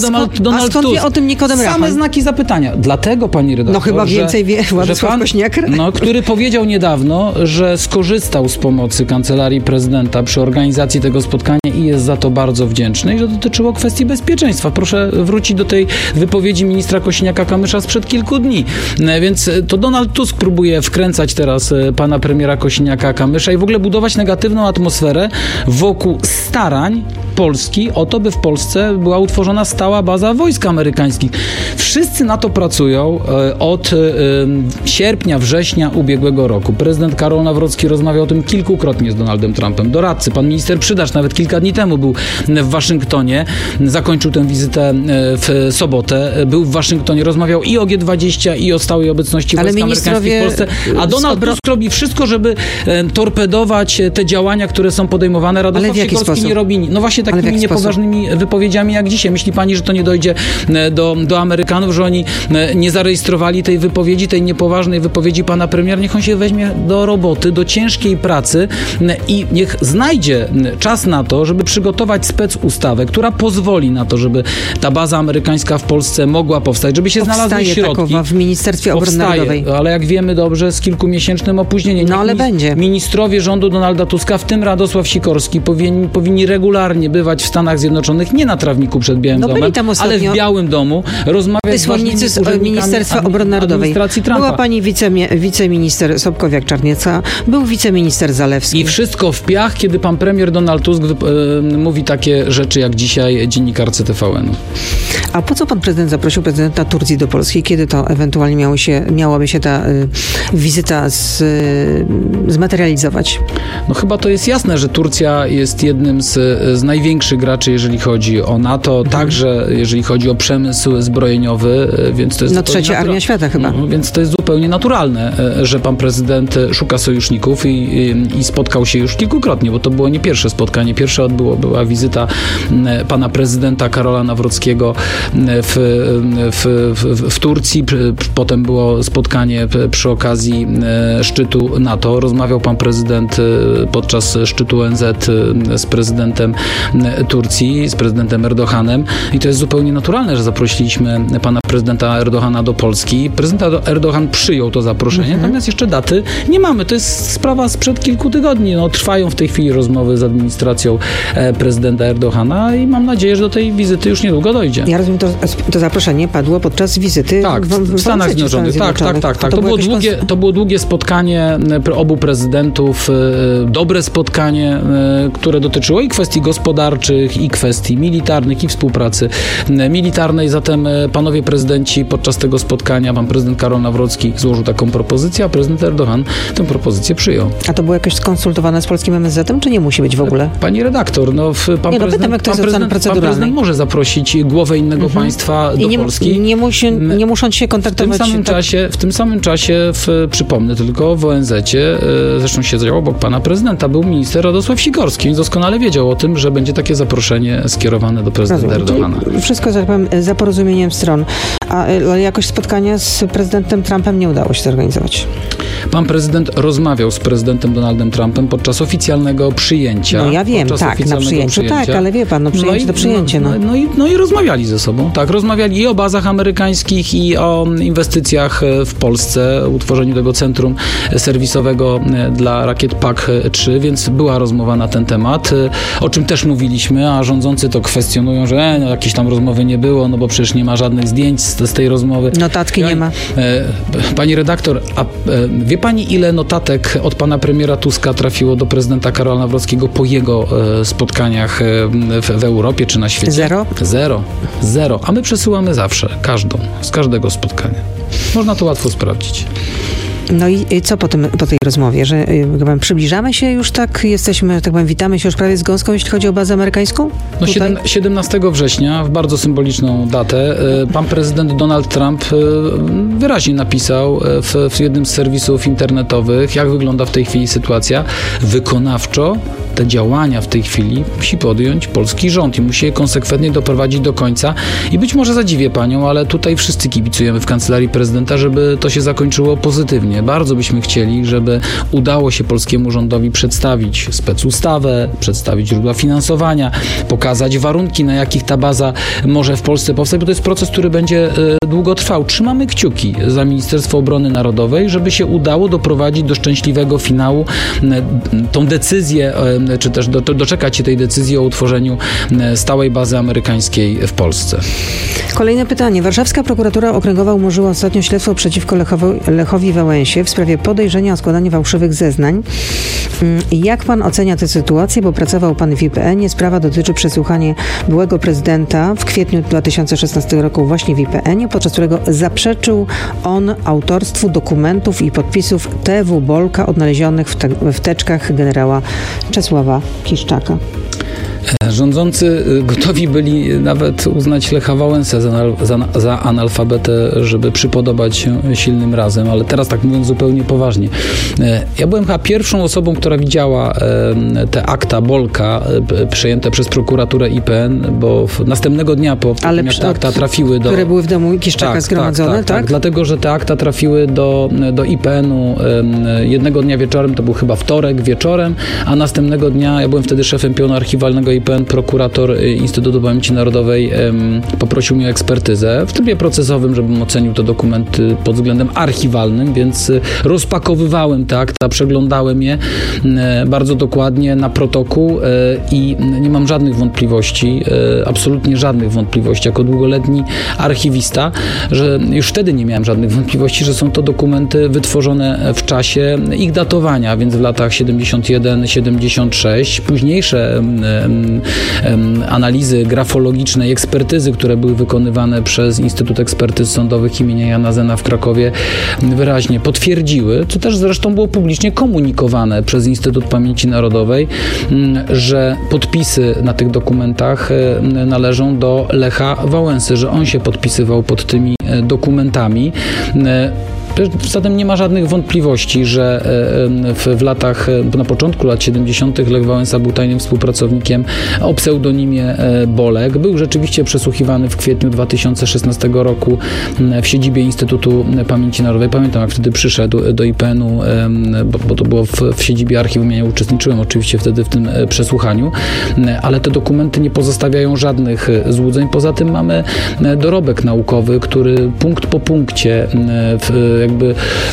Donald, skąd, Donald a skąd Tusk. wie o tym Nikodem Rachman? Same znaki zapytania. Dlatego, pani redaktor, No chyba więcej że, wie Władysław że pan, Kosiniak. no, który powiedział niedawno, że skorzystał z pomocy Kancelarii Prezydenta przy organizacji tego spotkania i jest za to bardzo wdzięczny i że dotyczyło kwestii bezpieczeństwa. Proszę wrócić do tej wypowiedzi ministra Kosiniaka-Kamysza sprzed kilku dni. Więc to Donald Tusk próbuje wkręcać teraz pana premiera Kosiniaka-Kamysza i w ogóle budować negatywną atmosferę wokół starań Polski o to, by w Polsce była utworzona stała baza wojsk amerykańskich. Wszyscy na to pracują od sierpnia, września ubiegłego roku. Prezydent Karol Nawrocki rozmawiał o tym kilkukrotnie z Donaldem Trumpem. Doradcy, pan minister Przydacz nawet kilka dni temu był w Waszyngtonie, zakończył tę wizytę w sobotę, był w Waszyngtonie, rozmawiał i o G dwadzieścia, i o stałej obecności wojsk amerykańskich w Polsce. A Donald Tusk robi wszystko, żeby torpedować te działania, które są podejmowane. Radosław Sikorski nie robi. No właśnie takimi niepoważnymi sposób? wypowiedziami jak dzisiaj. Myśli pani, że to nie dojdzie do, do Amerykanów, że oni nie zarejestrowali tej wypowiedzi, tej niepoważnej wypowiedzi pana premiera? Niech on się weźmie do roboty, do ciężkiej pracy i niech znajdzie czas na to, żeby przygotować specustawę, która pozwoli na to, żeby ta baza amerykańska w Polsce mogła powstać, żeby się Powstaje znalazły środki. takowa w Ministerstwie Obrony Narodowej. Ale jak wiemy dobrze, z kilkumiesięcznym opóźnieniem. No ale mi- będzie. Ministrowie rządu Donalda Tuska, w tym Radosław Sikorski, powinni, powinni regularnie bywać w Stanach Zjednoczonych, nie na trawniku przed Białym No byli Domem, tam ale w Białym Domu, rozmawiać Wysłannicy z z ważnymi Ministerstwa admi- Obrony Narodowej. administracji Trumpa. Była pani wicemie, wiceminister Sobkowiak-Czarnieca, był wiceminister Zalewski. I wszystko w piach, kiedy pan premier Donald Tusk wyp- y, mówi takie rzeczy, jak dzisiaj dziennikarce T V N-u. A po co pan prezydent zaprosił prezydenta Turcji do Polski? Kiedy to ewentualnie miało się, miałaby się ta y, wizyta z, y, zmaterializować? No chyba to jest jasne, że Turcja jest jednym z, z największych graczy, jeżeli chodzi o NATO, mhm. także jeżeli chodzi o przemysł zbrojeniowy, więc to jest... No trzecia natura- armia świata chyba. No, więc to jest zupełnie naturalne, że pan prezydent szuka sojuszników i, i, i spotkał się już kilkukrotnie, bo to było nie pierwsze spotkanie. Pierwsza odbyło, była wizyta pana prezydenta Karola Nawrockiego w, w, w, w Turcji, potem było spotkanie przy okazji szczytu NATO. Rozmawiał pan prezydent podczas szczytu O N Z z prezydentem Turcji, z prezydentem Erdoganem i to jest zupełnie naturalne, że zaprosiliśmy pana prezydenta Erdogana do Polski. Prezydent Erdogan przyjął to zaproszenie, mhm. natomiast jeszcze daty nie mamy. To jest sprawa sprzed kilku tygodni. No, trwają w tej chwili rozmowy z administracją prezydenta Erdogana i mam nadzieję, że do tej wizyty już niedługo dojdzie. Ja rozumiem, to, to zaproszenie padło podczas wizyty tak, w, w, w Stanach Zjednoczonych. Tak, tak, tak. tak. To, to, było długie, kons... to było długie spotkanie obu prezydentów, dobre spotkanie, które dotyczyło i kwestii gospodarczych, i kwestii militarnych, i współpracy militarnej. Zatem panowie prezydenci podczas tego spotkania, pan prezydent Karol Nawrocki złożył taką propozycję, a prezydent Erdogan tę propozycję przyjął. A to było jakoś skonsultowane z polskim M S Z-em, czy nie musi być w ogóle? Pani redaktor, no pan, nie, no, prezydent, pytam, jak to pan, jest prezydent, pan prezydent może zaprosić głowę innego mhm. państwa do I nie, Polski. Nie, musi, nie musząc się kontaktować. W tym samym tak... czasie, w tym samym czasie w, przypomnę tylko, w O N Z-cie, zresztą siedział obok pana prezydenta, był minister Radosław Sikorski, więc doskonale wiedział o tym, że będzie takie zaproszenie skierowane do prezydenta Rozumiem. Erdogana. Czyli wszystko, że tak powiem, za porozumieniem stron. A ale jakoś spotkania z prezydentem Trumpem nie udało się zorganizować. Pan prezydent rozmawiał z prezydentem Donaldem Trumpem podczas oficjalnego przyjęcia. No ja wiem, tak, na przyjęciu przyjęcia. tak, ale wie pan, no przyjęcie no to przyjęcie. No, no. No, i, no i rozmawiali ze sobą, tak, rozmawiali i o bazach amerykańskich, i o inwestycjach w Polsce, utworzeniu tego centrum serwisowego dla rakiet P A K trzy, więc była rozmowa na ten temat, o czym też mówiliśmy, a rządzący to kwestionują, że e, no, jakiejś tam rozmowy nie było, no bo przecież nie ma żadnych zdjęć z, z tej rozmowy. Notatki ja, nie ma. E, pani redaktor, a e, wie pani, ile notatek od pana premiera Tuska trafiło do prezydenta Karola Nawrockiego po jego e, spotkaniach e, w, w Europie czy na świecie? Zero? Zero. Zero. A my przesyłamy zawsze, każdą, z każdego spotkania. Można to łatwo sprawdzić. No i co po, tym, po tej rozmowie, że jakby, przybliżamy się już tak, jesteśmy, tak powiem, witamy się już prawie z gąską, jeśli chodzi o bazę amerykańską? No siedemnastego września, w bardzo symboliczną datę, pan prezydent Donald Trump wyraźnie napisał w, w jednym z serwisów internetowych, jak wygląda w tej chwili sytuacja. Wykonawczo te działania w tej chwili musi podjąć polski rząd i musi je konsekwentnie doprowadzić do końca. I być może zadziwię panią, ale tutaj wszyscy kibicujemy w Kancelarii Prezydenta, żeby to się zakończyło pozytywnie, Sejmie. Bardzo byśmy chcieli, żeby udało się polskiemu rządowi przedstawić specustawę, przedstawić źródła finansowania, pokazać warunki, na jakich ta baza może w Polsce powstać, bo to jest proces, który będzie długo trwał. Trzymamy kciuki za Ministerstwo Obrony Narodowej, żeby się udało doprowadzić do szczęśliwego finału, tą decyzję, czy też do, doczekać się tej decyzji o utworzeniu stałej bazy amerykańskiej w Polsce. Kolejne pytanie. Warszawska prokuratura okręgowa umorzyła ostatnio śledztwo przeciwko Lechowi, Lechowi Wałęsie w sprawie podejrzenia o składanie fałszywych zeznań. Jak pan ocenia tę sytuację, bo pracował pan w I P N-ie. Sprawa dotyczy przesłuchania byłego prezydenta w kwietniu dwa tysiące szesnastego roku właśnie w I P N-ie, podczas którego zaprzeczył on autorstwu dokumentów i podpisów T W Bolka odnalezionych w, te, w teczkach generała Czesława Kiszczaka. Rządzący gotowi byli nawet uznać Lecha Wałęsę za, za, za analfabetę, żeby przypodobać się silnym razem, ale teraz tak mówiąc zupełnie poważnie. Ja byłem chyba pierwszą osobą, która widziała te akta Bolka przejęte przez prokuraturę I P N, bo następnego dnia po ale tym, jak te akta trafiły do... Które były w domu Kiszczaka tak, zgromadzone, tak, tak, tak? tak? Dlatego, że te akta trafiły do, do I P N-u jednego dnia wieczorem, to był chyba wtorek wieczorem, a następnego dnia, ja byłem wtedy szefem pionu archiwalnego I P N, prokurator Instytutu Pamięci Narodowej um, poprosił mnie o ekspertyzę w trybie procesowym, żebym ocenił te dokumenty pod względem archiwalnym, więc rozpakowywałem te akta, przeglądałem je e, bardzo dokładnie na protokół e, i nie mam żadnych wątpliwości, e, absolutnie żadnych wątpliwości, jako długoletni archiwista, że już wtedy nie miałem żadnych wątpliwości, że są to dokumenty wytworzone w czasie ich datowania, więc w latach siedemdziesiąt jeden siedemdziesiąt sześć. Późniejsze analizy grafologiczne i ekspertyzy, które były wykonywane przez Instytut Ekspertyz Sądowych imienia Jana Zena w Krakowie, wyraźnie potwierdziły, co też zresztą było publicznie komunikowane przez Instytut Pamięci Narodowej, że podpisy na tych dokumentach należą do Lecha Wałęsy, że on się podpisywał pod tymi dokumentami. Zatem nie ma żadnych wątpliwości, że w, w latach, na początku lat siedemdziesiątych Lech Wałęsa był tajnym współpracownikiem o pseudonimie Bolek. Był rzeczywiście przesłuchiwany w kwietniu dwa tysiące szesnastego roku w siedzibie Instytutu Pamięci Narodowej. Pamiętam, jak wtedy przyszedł do I P N-u, bo, bo to było w, w siedzibie archiwum. Ja nie uczestniczyłem oczywiście wtedy w tym przesłuchaniu, ale te dokumenty nie pozostawiają żadnych złudzeń. Poza tym mamy dorobek naukowy, który punkt po punkcie w, jakby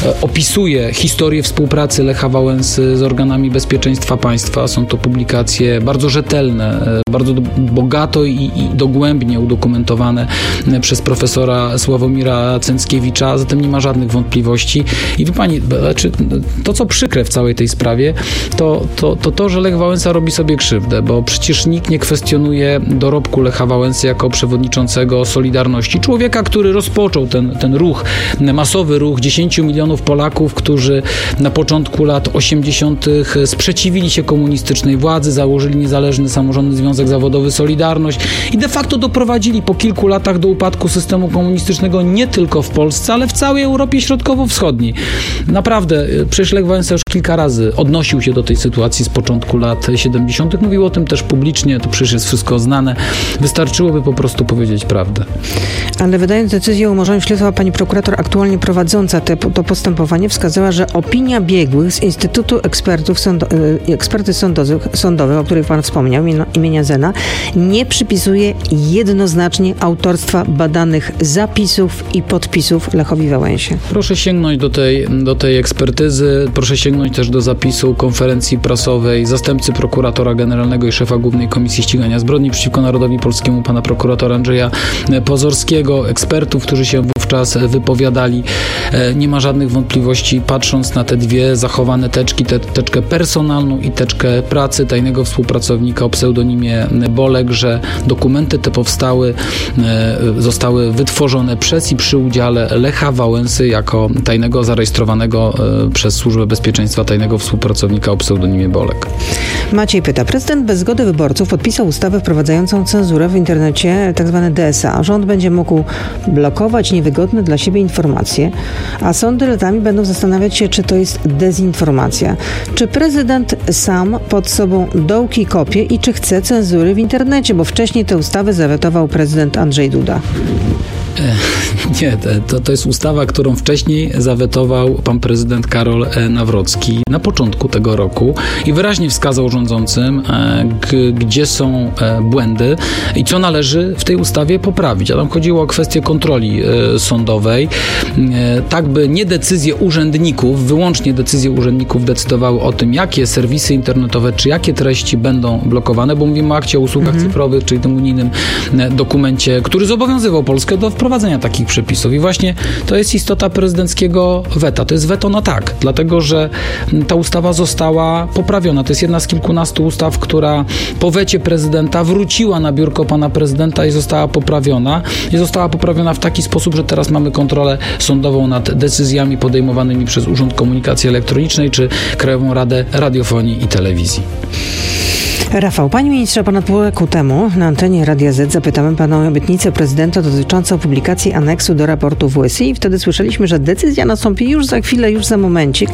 opisuje historię współpracy Lecha Wałęsy z organami bezpieczeństwa państwa. Są to publikacje bardzo rzetelne, bardzo bogato i, i dogłębnie udokumentowane przez profesora Sławomira Cęckiewicza, zatem nie ma żadnych wątpliwości. I wie pani, znaczy, to co przykre w całej tej sprawie, to to, to to, że Lech Wałęsa robi sobie krzywdę, bo przecież nikt nie kwestionuje dorobku Lecha Wałęsy jako przewodniczącego Solidarności. Człowieka, który rozpoczął ten, ten ruch, masowy ruch dziesięciu milionów Polaków, którzy na początku lat osiemdziesiątych sprzeciwili się komunistycznej władzy, założyli niezależny samorządny związek zawodowy Solidarność i de facto doprowadzili po kilku latach do upadku systemu komunistycznego nie tylko w Polsce, ale w całej Europie Środkowo-Wschodniej. Naprawdę, przecież Lech Wałęsa już kilka razy odnosił się do tej sytuacji z początku lat siedemdziesiątych. Mówił o tym też publicznie, to przecież jest wszystko znane. Wystarczyłoby po prostu powiedzieć prawdę. Ale wydając decyzję o umorzeniu śledztwa, pani prokurator aktualnie prowadząca te, to postępowanie wskazała, że opinia biegłych z Instytutu Ekspertów Sądo, Ekspertyz Sądowych, Sądowych, o których pan wspomniał, imienia Zena, nie przypisuje jednoznacznie autorstwa badanych zapisów i podpisów Lechowi Wałęsie. Proszę sięgnąć do tej, do tej ekspertyzy, proszę sięgnąć też do zapisu konferencji prasowej zastępcy prokuratora generalnego i szefa Głównej Komisji Ścigania Zbrodni przeciwko Narodowi Polskiemu, pana prokuratora Andrzeja Pozorskiego, ekspertów, którzy się wówczas wypowiadali. Nie ma żadnych wątpliwości, patrząc na te dwie zachowane teczki, te, teczkę personalną i teczkę pracy tajnego współpracownika o pseudonimie Bolek, że dokumenty te powstały, zostały wytworzone przez i przy udziale Lecha Wałęsy jako tajnego, zarejestrowanego przez Służbę Bezpieczeństwa tajnego współpracownika o pseudonimie Bolek. Maciej pyta, prezydent bez zgody wyborców podpisał ustawę wprowadzającą cenzurę w internecie, tak zwane D S A. Rząd będzie mógł blokować niewygodne dla siebie informacje, a sądy latami będą zastanawiać się, czy to jest dezinformacja. Czy prezydent sam pod sobą dołki kopie i czy chce cenzury w internecie, bo wcześniej tę ustawę zawetował prezydent Andrzej Duda. Nie, to, to jest ustawa, którą wcześniej zawetował pan prezydent Karol Nawrocki na początku tego roku i wyraźnie wskazał rządzącym, g- gdzie są błędy i co należy w tej ustawie poprawić. A tam chodziło o kwestię kontroli sądowej, tak by nie decyzje urzędników, wyłącznie decyzje urzędników decydowały o tym, jakie serwisy internetowe, czy jakie treści będą blokowane, bo mówimy o akcie o usługach mhm. cyfrowych, czyli tym unijnym dokumencie, który zobowiązywał Polskę do wprowadzenia takich przepisów. I właśnie to jest istota prezydenckiego weta. To jest weto na tak, dlatego że ta ustawa została poprawiona. To jest jedna z kilkunastu ustaw, która po wecie prezydenta wróciła na biurko pana prezydenta i została poprawiona. I została poprawiona w taki sposób, że teraz mamy kontrolę sądową nad decyzjami podejmowanymi przez Urząd Komunikacji Elektronicznej czy Krajową Radę Radiofonii i Telewizji. Rafał, panie ministrze, ponad pół roku temu na antenie Radia Z zapytałem pana o obietnicę prezydenta dotyczącą publikacji aneksu do raportu W S I i wtedy słyszeliśmy, że decyzja nastąpi już za chwilę, już za momencik.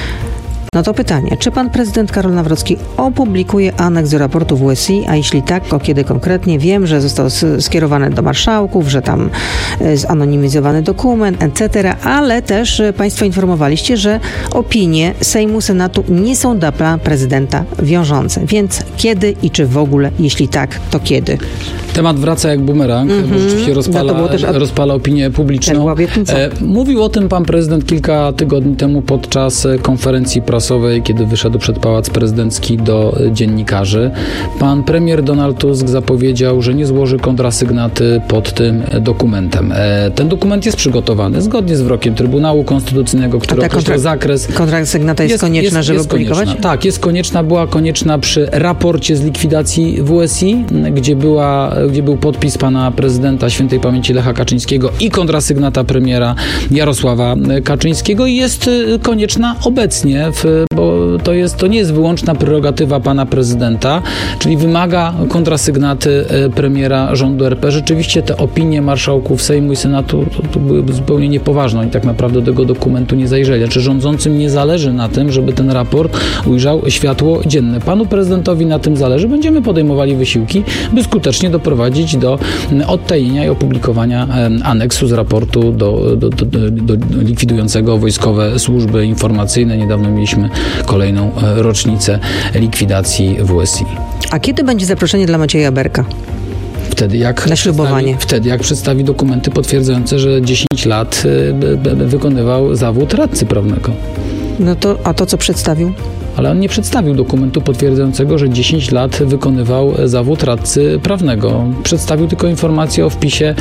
No to pytanie, czy pan prezydent Karol Nawrocki opublikuje aneks do raportu W S I, a jeśli tak, to kiedy konkretnie? Wiem, że został skierowany do marszałków, że tam zanonimizowany dokument, et cetera, ale też państwo informowaliście, że opinie Sejmu, Senatu nie są dla pana prezydenta wiążące. Więc kiedy i czy w ogóle, jeśli tak, to kiedy? Temat wraca jak bumerang, mm-hmm. bo rzeczywiście rozpala, no też, rozpala opinię publiczną. E, mówił o tym pan prezydent kilka tygodni temu podczas konferencji prasowej, kiedy wyszedł przed Pałac Prezydencki do dziennikarzy. Pan premier Donald Tusk zapowiedział, że nie złoży kontrasygnaty pod tym dokumentem. E, ten dokument jest przygotowany zgodnie z wyrokiem Trybunału Konstytucyjnego, który określa kontra- zakres. Kontrasygnata jest, jest konieczna, jest, żeby jest opublikować? Konieczna. Tak, jest konieczna, była konieczna przy raporcie z likwidacji W S I, gdzie była gdzie był podpis pana prezydenta świętej pamięci Lecha Kaczyńskiego i kontrasygnata premiera Jarosława Kaczyńskiego i jest konieczna obecnie, w, bo to, jest, to nie jest wyłączna prerogatywa pana prezydenta, czyli wymaga kontrasygnaty premiera rządu R P. Rzeczywiście te opinie marszałków Sejmu i Senatu to, to były zupełnie niepoważne. Oni tak naprawdę do tego dokumentu nie zajrzeli. Czy rządzącym nie zależy na tym, żeby ten raport ujrzał światło dzienne? Panu prezydentowi na tym zależy. Będziemy podejmowali wysiłki, by skutecznie doprowadzić do odtajnienia i opublikowania aneksu z raportu do, do, do, do, do likwidującego wojskowe służby informacyjne. Niedawno mieliśmy kolejną rocznicę likwidacji W S I. A kiedy będzie zaproszenie dla Macieja Berka? Wtedy jak, na ślubowanie. Wtedy jak przedstawi dokumenty potwierdzające, że dziesięć lat wykonywał zawód radcy prawnego. No to, a to co przedstawił? Ale on nie przedstawił dokumentu potwierdzającego, że dziesięć lat wykonywał zawód radcy prawnego. Przedstawił tylko informację o wpisie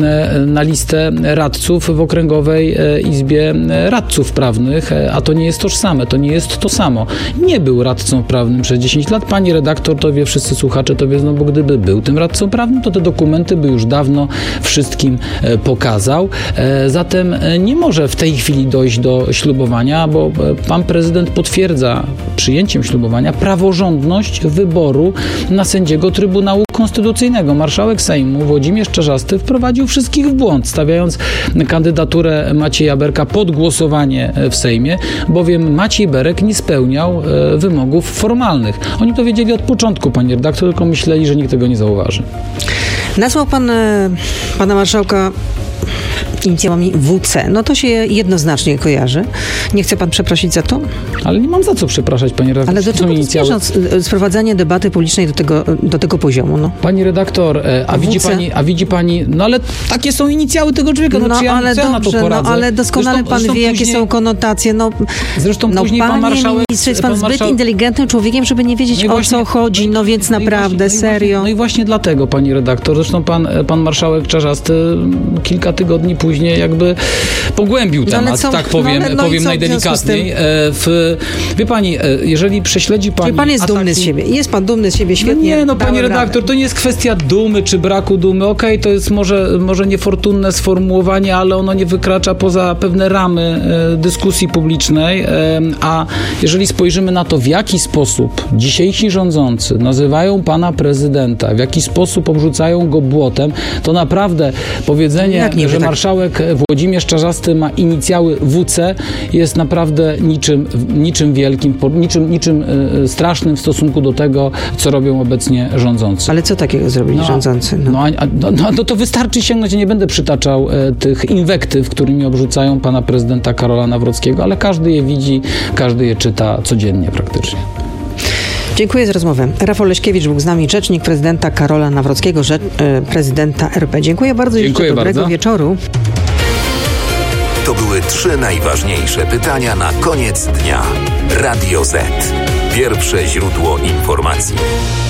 na listę radców w Okręgowej Izbie Radców Prawnych, a to nie jest tożsame, to nie jest to samo. Nie był radcą prawnym przez dziesięć lat. Pani redaktor to wie, wszyscy słuchacze to wiedzą, bo gdyby był tym radcą prawnym, to te dokumenty by już dawno wszystkim pokazał. Zatem nie może w tej chwili dojść do ślubowania, bo pan prezydent potwierdza przyjęciem ślubowania praworządność wyboru na sędziego Trybunału Konstytucyjnego. Marszałek Sejmu Włodzimierz Czarzasty wprowadził wszystkich w błąd, stawiając kandydaturę Macieja Berka pod głosowanie w Sejmie, bowiem Maciej Berek nie spełniał e, wymogów formalnych. Oni to wiedzieli od początku, panie redaktor, tylko myśleli, że nikt tego nie zauważy. Nazwał pan e, pana marszałka inicjałami W C. No to się jednoznacznie kojarzy. Nie chce pan przeprosić za to? Ale nie mam za co przepraszać, pani redaktor. Ale do czego zmierza sprowadzanie debaty publicznej do tego, do tego poziomu? No. Pani redaktor, a widzi pani, a widzi pani, no ale takie są inicjały tego człowieka, no, no czy ja, ale co ja dobrze, na to poradzę? No ale doskonale zresztą, pan zresztą wie, później, jakie są konotacje. No, zresztą no, później pan marszałek... Ministrze, jest pan, pan zbyt marszałek... inteligentnym człowiekiem, żeby nie wiedzieć, no o właśnie, co chodzi, no więc no naprawdę, właśnie, serio. No i właśnie dlatego, pani redaktor, zresztą pan, pan marszałek Czarzasty kilka tygodni później jakby pogłębił temat, no co, tak powiem, no, no powiem najdelikatniej. W, wie pani, jeżeli prześledzi pani... Czyli pan jest ataki... dumny z siebie. Jest pan dumny z siebie, świetnie. No nie, no pani redaktor, to nie jest kwestia dumy czy braku dumy. Okej, okay, to jest może, może niefortunne sformułowanie, ale ono nie wykracza poza pewne ramy e, dyskusji publicznej. E, a jeżeli spojrzymy na to, w jaki sposób dzisiejsi rządzący nazywają pana prezydenta, w jaki sposób obrzucają go błotem, to naprawdę powiedzenie, że marszałek marszałek Włodzimierz Czarzasty ma inicjały W C, jest naprawdę niczym, niczym wielkim, niczym, niczym strasznym w stosunku do tego, co robią obecnie rządzący. Ale co takiego zrobili no, rządzący? No. No, no, no, no to wystarczy sięgnąć, nie będę przytaczał e, tych inwektyw, którymi obrzucają pana prezydenta Karola Nawrockiego, ale każdy je widzi, każdy je czyta codziennie praktycznie. Dziękuję za rozmowę. Rafał Leśkiewicz był z nami, rzecznik prezydenta Karola Nawrockiego, rzecz, e, prezydenta R P. Dziękuję bardzo i Dziękuję życzę dobrego bardzo. wieczoru. To były trzy najważniejsze pytania na koniec dnia. Radio Z. Pierwsze źródło informacji.